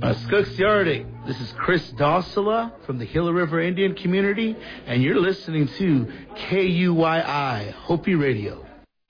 Skooksyardik. This is Chris Dossala from the Gila River Indian community, and you're listening to KUYI, Hopi Radio.